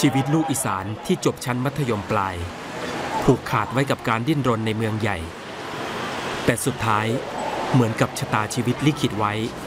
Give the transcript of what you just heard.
ชีวิตลูกอีสานที่จบชั้นมัธยมปลายผูกขาดไว้กับการดิ้นรนในเมืองใหญ่แต่สุดท้ายเหมือนกับชะตาชีวิตลิขิตไว้